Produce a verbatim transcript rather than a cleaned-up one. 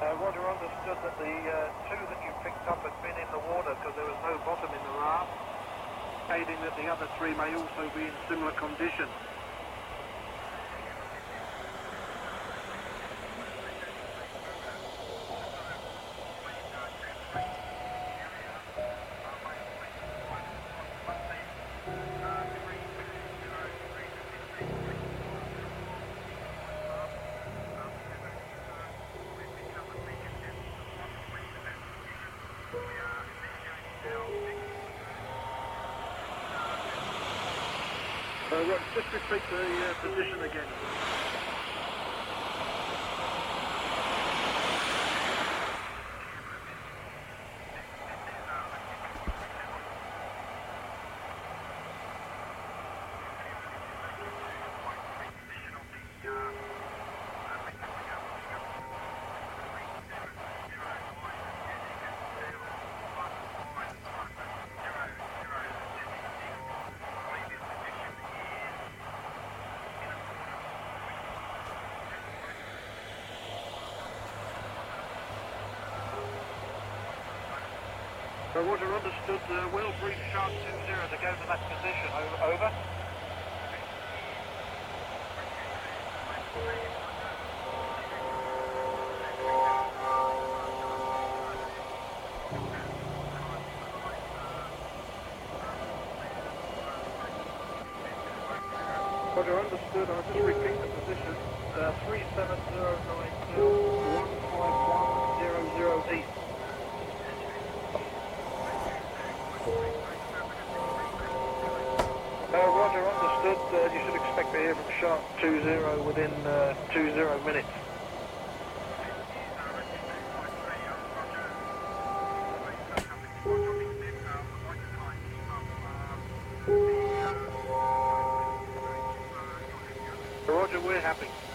Uh, Roger, understood that the uh, two that you picked up had been in the water because there was no bottom in the raft, indicating that the other three may also be in similar condition. Uh, Roger, just repeat the uh, position again. Uh, Roger, understood. Uh, we'll brief Shark two zero to go to that position. Over. Over. Roger, understood. I'll just repeat the position. Uh, three seven zero nine two one five one zero zero east. Uh, Roger, understood. Uh, you should expect to hear from Shark two zero within uh, two zero minutes. Roger, we're happy.